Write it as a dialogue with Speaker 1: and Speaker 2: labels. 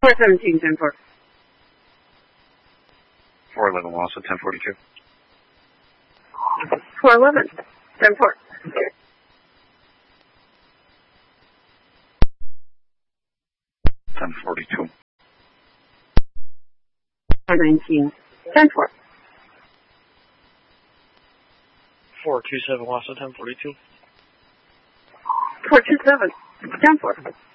Speaker 1: 417, 10-4.
Speaker 2: 411, also 1042.
Speaker 1: 411, 10-4.
Speaker 2: 1042.
Speaker 1: 419, 10-4.
Speaker 3: 427, Wausau 1042.
Speaker 1: 427, 10-4.